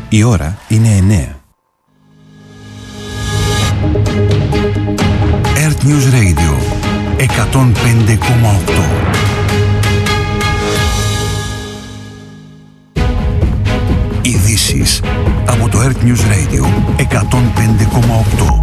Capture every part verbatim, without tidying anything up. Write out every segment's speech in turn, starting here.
Η ώρα είναι εννέα. Earth News Radio εκατόν πέντε κόμμα οκτώ. Ειδήσεις από το Earth News Radio εκατόν πέντε κόμμα οκτώ.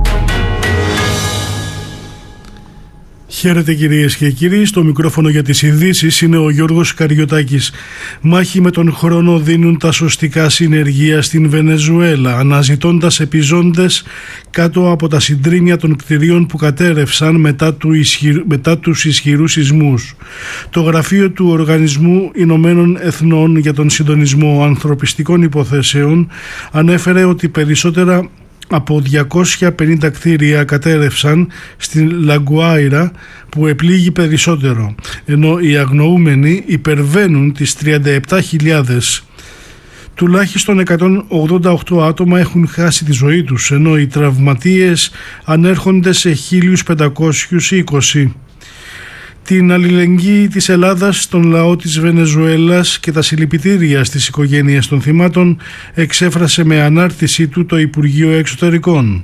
Χαίρετε κυρίες και κύριοι, στο μικρόφωνο για τις ειδήσεις είναι ο Γιώργος Καριωτάκης. Μάχη με τον χρόνο δίνουν τα σωστικά συνεργεία στην Βενεζουέλα, αναζητώντας επιζώντες κάτω από τα συντρίμμια των κτηρίων που κατέρευσαν μετά, του ισχυρ... μετά τους ισχυρούς σεισμούς. Το γραφείο του Οργανισμού Ηνωμένων Εθνών για τον Συντονισμό Ανθρωπιστικών Υποθέσεων ανέφερε ότι περισσότερα από διακόσια πενήντα κτίρια κατέρευσαν στην Λαγκουάιρα, που επλήγει περισσότερο, ενώ οι αγνοούμενοι υπερβαίνουν τις τριάντα επτά χιλιάδες. Τουλάχιστον εκατόν ογδόντα οκτώ άτομα έχουν χάσει τη ζωή τους, ενώ οι τραυματίες ανέρχονται σε χίλια πεντακόσια είκοσι. Την αλληλεγγύη της Ελλάδας στον λαό της Βενεζουέλας και τα συλληπιτήρια στις οικογένειες των θυμάτων εξέφρασε με ανάρτησή του το Υπουργείο Εξωτερικών.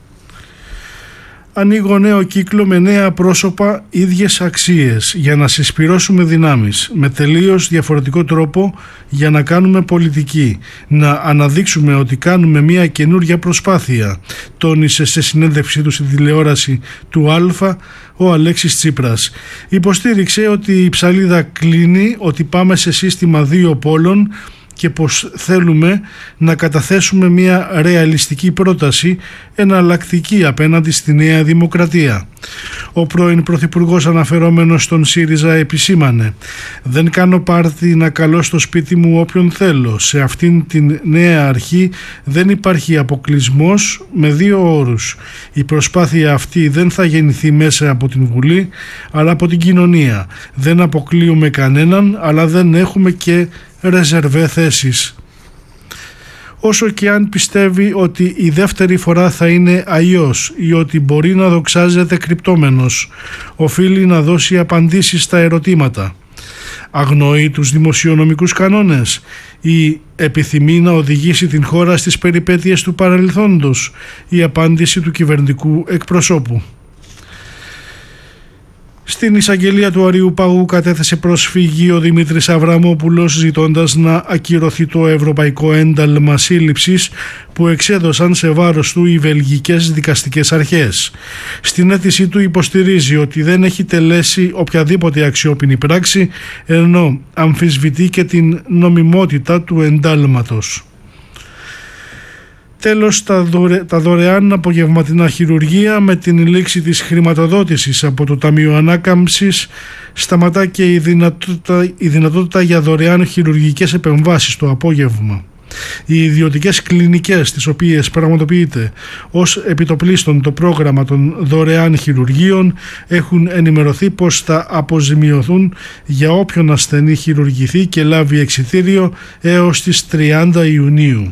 Ανοίγω νέο κύκλο με νέα πρόσωπα, ίδιες αξίες, για να συσπυρώσουμε δυνάμεις, με τελείως διαφορετικό τρόπο για να κάνουμε πολιτική, να αναδείξουμε ότι κάνουμε μια καινούρια προσπάθεια, τόνισε σε συνέντευξή του στην τηλεόραση του Αλφα ο Αλέξης Τσίπρας. Υποστήριξε ότι η ψαλίδα κλείνει, ότι πάμε σε σύστημα δύο πόλων και πως θέλουμε να καταθέσουμε μια ρεαλιστική πρόταση, εναλλακτική απέναντι στη Νέα Δημοκρατία. Ο πρώην Πρωθυπουργός, αναφερόμενος στον ΣΥΡΙΖΑ, επισήμανε: «Δεν κάνω πάρτι να καλώ στο σπίτι μου όποιον θέλω. Σε αυτήν την νέα αρχή δεν υπάρχει αποκλεισμός, με δύο όρους. Η προσπάθεια αυτή δεν θα γεννηθεί μέσα από την Βουλή, αλλά από την κοινωνία. Δεν αποκλείουμε κανέναν, αλλά δεν έχουμε και ρεζερβέ θέσεις». Όσο και αν πιστεύει ότι η δεύτερη φορά θα είναι αλλιώς ή ότι μπορεί να δοξάζεται κρυπτόμενος, οφείλει να δώσει απαντήσεις στα ερωτήματα. Αγνοεί τους δημοσιονομικούς κανόνες ή επιθυμεί να οδηγήσει την χώρα στις περιπέτειες του παρελθόντος? Η απάντηση του κυβερνητικού εκπροσώπου. Στην εισαγγελία του Αριουπάγου κατέθεσε προσφυγή ο Δημήτρης Αβραμόπουλος, ζητώντας να ακυρωθεί το ευρωπαϊκό ένταλμα σύλληψης που εξέδωσαν σε βάρος του οι βελγικές δικαστικές αρχές. Στην αίτησή του υποστηρίζει ότι δεν έχει τελέσει οποιαδήποτε αξιόπινη πράξη, ενώ αμφισβητεί και την νομιμότητα του εντάλματος. Τέλος, τα, δωρε... τα δωρεάν απογευματινά χειρουργεία με την λήξη της χρηματοδότησης από το Ταμείο Ανάκαμψης σταματά και η δυνατότητα, η δυνατότητα για δωρεάν χειρουργικές επεμβάσεις το απόγευμα. Οι ιδιωτικές κλινικές, τις οποίες πραγματοποιείται ως επιτοπλίστων το πρόγραμμα των δωρεάν χειρουργείων, έχουν ενημερωθεί πως θα αποζημιωθούν για όποιον ασθενή χειρουργηθεί και λάβει εξιτήριο έως τις τριάντα Ιουνίου.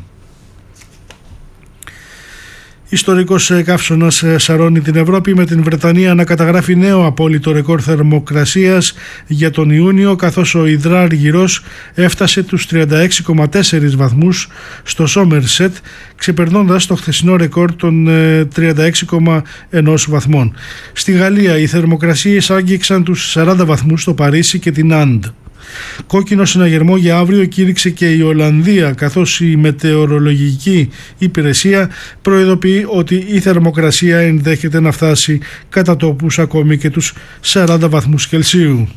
Ιστορικός καύσωνας σαρώνει την Ευρώπη, με την Βρετανία να καταγράφει νέο απόλυτο ρεκόρ θερμοκρασίας για τον Ιούνιο, καθώς ο υδράργυρος έφτασε τους τριάντα έξι κόμμα τέσσερα βαθμούς στο Σόμερσετ, ξεπερνώντας το χθεσινό ρεκόρ των τριάντα έξι κόμμα ένα βαθμών. Στη Γαλλία οι θερμοκρασίες άγγιξαν τους σαράντα βαθμούς στο Παρίσι και την Άντ. Κόκκινο συναγερμό για αύριο κήρυξε και η Ολλανδία, καθώς η μετεωρολογική υπηρεσία προειδοποιεί ότι η θερμοκρασία ενδέχεται να φτάσει κατά τόπους ακόμη και τους σαράντα βαθμούς Κελσίου.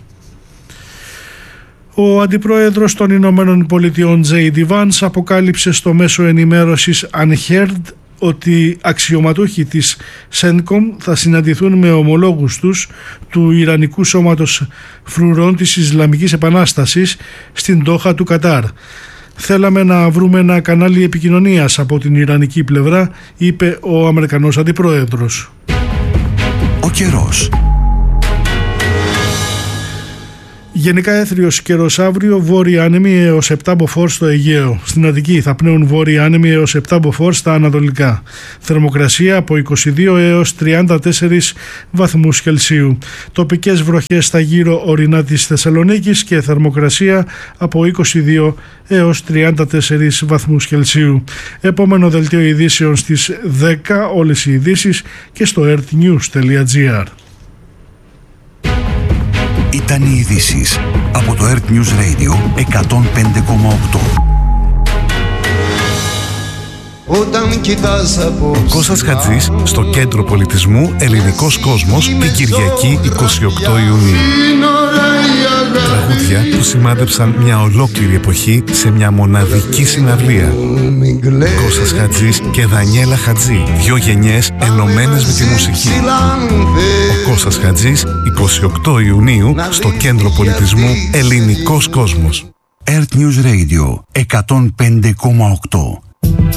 Ο αντιπρόεδρος των Ηνωμένων Πολιτειών τζέι ντι Vance αποκάλυψε στο μέσο ενημέρωσης Unheard ότι αξιωματούχοι της Σένκομ θα συναντηθούν με ομολόγους τους του Ιρανικού Σώματος Φρουρών της Ισλαμικής Επανάστασης στην Ντόχα του Κατάρ. «Θέλαμε να βρούμε ένα κανάλι επικοινωνίας από την Ιρανική πλευρά», είπε ο Αμερικανός αντιπρόεδρος. Ο καιρός. Γενικά έθριος καιρός αύριο, βόρειοι άνεμοι έως επτά μποφόρ στο Αιγαίο. Στην Αττική θα πνέουν βόρειοι άνεμοι έως επτά μποφόρ στα ανατολικά. Θερμοκρασία από είκοσι δύο έως τριάντα τέσσερις βαθμούς Κελσίου. Τοπικές βροχές στα γύρω ορεινά της Θεσσαλονίκης και θερμοκρασία από είκοσι δύο έως τριάντα τέσσερις βαθμούς Κελσίου. Επόμενο δελτίο ειδήσεων στις δέκα, όλες οι ειδήσεις και στο earthnews τελεία gr. Ήταν οι ειδήσεις από το Earth News Radio εκατόν πέντε κόμμα οκτώ. Όταν κοιτάς από Κώστας Χατζής στο Κέντρο Πολιτισμού Ελληνικός Κόσμος την Κυριακή εικοστή ογδόη Ιουνίου. Τραγούδια που σημάδεψαν μια ολόκληρη εποχή σε μια μοναδική συναυλία. Κώστας Χατζής και Δανιέλα Χατζή, δυο γενιές ενωμένες με τη μουσική. Ο Κώστας Χατζής, εικοστή ογδόη Ιουνίου στο Κέντρο Πολιτισμού Ελληνικός Κόσμος. Earth News Radio εκατόν πέντε κόμμα οκτώ.